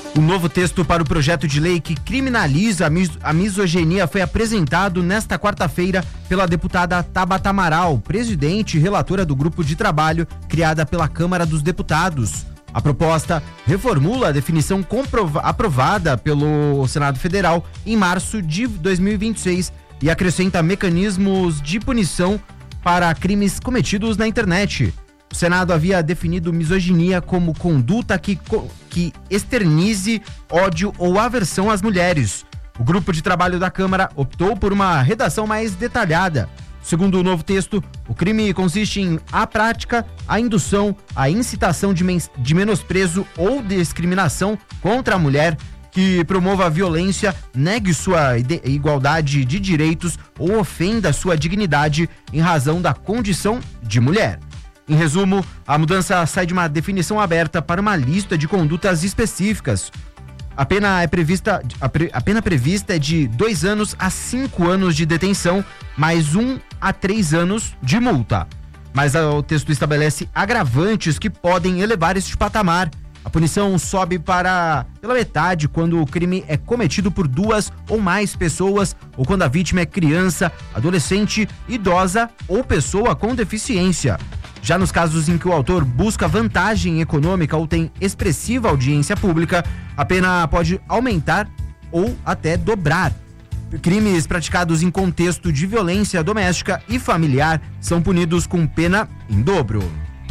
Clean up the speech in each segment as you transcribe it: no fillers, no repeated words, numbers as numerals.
O novo texto para o projeto de lei que criminaliza a misoginia foi apresentado nesta quarta-feira pela deputada Tabata Amaral, presidente e relatora do grupo de trabalho criada pela Câmara dos Deputados. A proposta reformula a definição aprovada pelo Senado Federal em março de 2026 e acrescenta mecanismos de punição para crimes cometidos na internet. O Senado havia definido misoginia como conduta que externize ódio ou aversão às mulheres. O grupo de trabalho da Câmara optou por uma redação mais detalhada. Segundo o novo texto, o crime consiste em a prática, a indução, a incitação de menosprezo ou discriminação contra a mulher que promova a violência, negue sua igualdade de direitos ou ofenda sua dignidade em razão da condição de mulher. Em resumo, a mudança sai de uma definição aberta para uma lista de condutas específicas. A pena prevista é de 2 anos a 5 anos de detenção, mais 1 a 3 anos de multa. Mas o texto estabelece agravantes que podem elevar este patamar. A punição sobe pela metade quando o crime é cometido por 2 ou mais pessoas ou quando a vítima é criança, adolescente, idosa ou pessoa com deficiência. Já nos casos em que o autor busca vantagem econômica ou tem expressiva audiência pública, a pena pode aumentar ou até dobrar. Crimes praticados em contexto de violência doméstica e familiar são punidos com pena em dobro.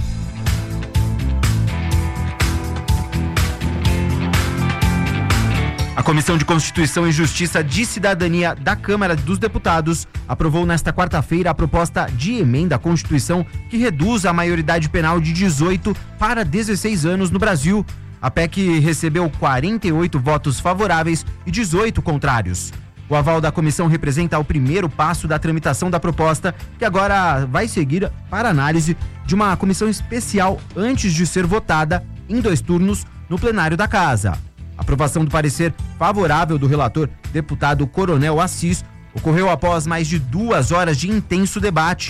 A Comissão de Constituição e Justiça de Cidadania da Câmara dos Deputados aprovou nesta quarta-feira a proposta de emenda à Constituição que reduz a maioridade penal de 18 para 16 anos no Brasil. A PEC recebeu 48 votos favoráveis e 18 contrários. O aval da comissão representa o primeiro passo da tramitação da proposta, que agora vai seguir para análise de uma comissão especial antes de ser votada em 2 turnos no plenário da Casa. A aprovação do parecer favorável do relator, deputado Coronel Assis, ocorreu após mais de 2 horas de intenso debate.